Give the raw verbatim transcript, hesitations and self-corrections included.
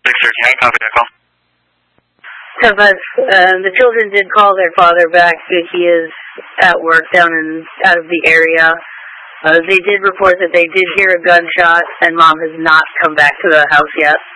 six thirty-nine, copy that call. ten five, uh, the children did call their father back. He is at work down in, out of the area. Uh, they did report that they did hear a gunshot, and Mom has not come back to the house yet.